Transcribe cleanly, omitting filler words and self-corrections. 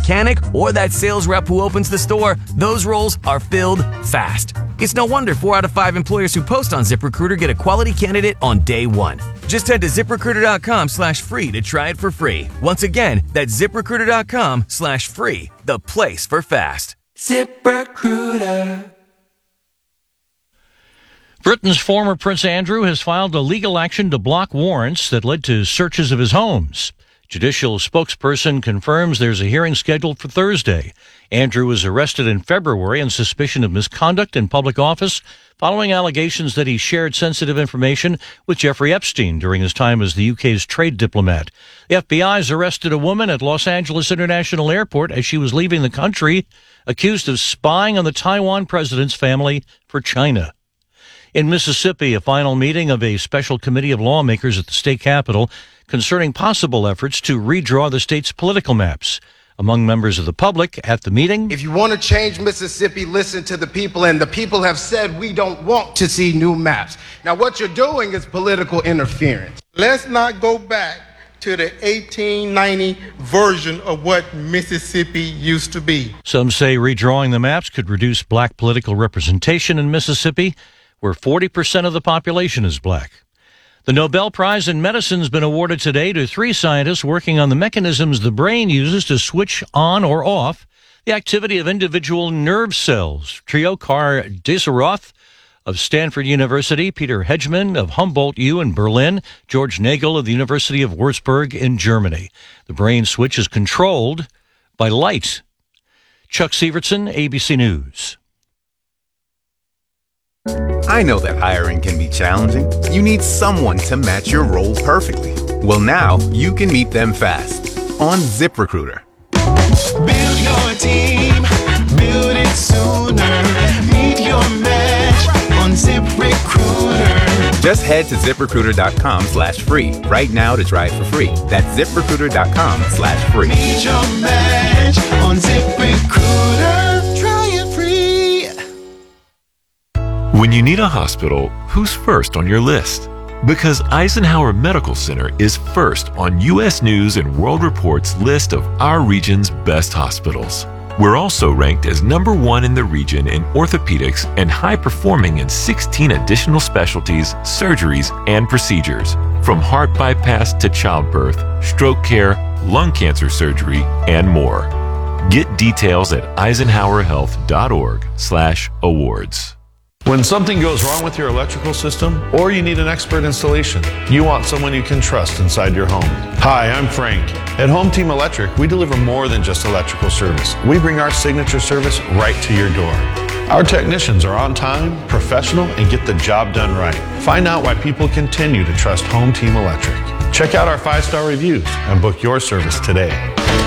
mechanic, or that sales rep who opens the store, those roles are filled fast. It's no wonder 4 out of 5 employers who post on ZipRecruiter get a quality candidate on day one. Just head to ZipRecruiter.com/free to try it for free. Once again, that's ZipRecruiter.com/free, the place for fast. ZipRecruiter. Britain's former Prince Andrew has filed a legal action to block warrants that led to searches of his homes. Judicial spokesperson confirms there's a hearing scheduled for Thursday. Andrew was arrested in February on suspicion of misconduct in public office following allegations that he shared sensitive information with Jeffrey Epstein during his time as the UK's trade diplomat. The FBI's arrested a woman at Los Angeles International Airport as she was leaving the country, accused of spying on the Taiwan president's family for China. In Mississippi, a final meeting of a special committee of lawmakers at the state capitol concerning possible efforts to redraw the state's political maps. Among members of the public at the meeting, if you want to change Mississippi, listen to the people, and the people have said we don't want to see new maps. Now, what you're doing is political interference. Let's not go back to the 1890 version of what Mississippi used to be. Some say redrawing the maps could reduce black political representation in Mississippi, where 40% of the population is black. The Nobel Prize in Medicine has been awarded today to 3 scientists working on the mechanisms the brain uses to switch on or off the activity of individual nerve cells. Triokar Deseroth of Stanford University, Peter Hedgeman of Humboldt U in Berlin, George Nagel of the University of Würzburg in Germany. The brain switch is controlled by light. Chuck Sievertson, ABC News. I know that hiring can be challenging. You need someone to match your role perfectly. Well, now you can meet them fast on ZipRecruiter. Build your team, build it sooner. Meet your match on ZipRecruiter. Just head to ZipRecruiter.com/free right now to try it for free. That's ZipRecruiter.com/free. Meet your match on ZipRecruiter. Try it free. When you need a hospital, who's first on your list? Because Eisenhower Medical Center is first on U.S. News and World Report's list of our region's best hospitals. We're also ranked as #1 in the region in orthopedics and high-performing in 16 additional specialties, surgeries, and procedures, from heart bypass to childbirth, stroke care, lung cancer surgery, and more. Get details at eisenhowerhealth.org/awards. When something goes wrong with your electrical system, or you need an expert installation, you want someone you can trust inside your home. Hi, I'm Frank. At Home Team Electric, we deliver more than just electrical service. We bring our signature service right to your door. Our technicians are on time, professional, and get the job done right. Find out why people continue to trust Home Team Electric. Check out our 5-star reviews and book your service today.